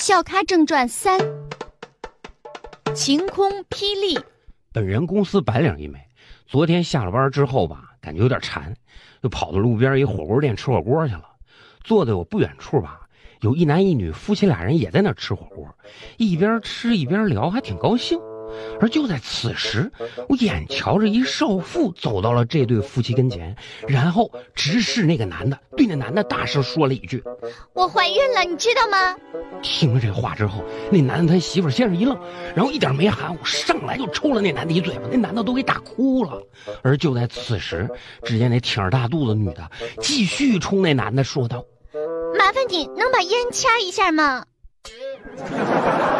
笑咖正传3，晴空霹雳。 本人公司白领一枚，昨天下了班之后吧，感觉有点馋，就跑到路边一火锅店吃火锅去了。坐在我不远处吧，有一男一女夫妻俩人也在那吃火锅，一边吃一边聊，还挺高兴。而就在此时，我眼瞧着一少妇走到了这对夫妻跟前，然后直视那个男的，对那男的大声说了一句： 我怀孕了，你知道吗？ 听了这话之后，那男的他媳妇先是一愣，然后一点没含糊，上来就抽了那男的一嘴巴，那男的都给打哭了。而就在此时，只见那挺着大肚子女的继续冲那男的说道： 麻烦你能把烟掐一下吗？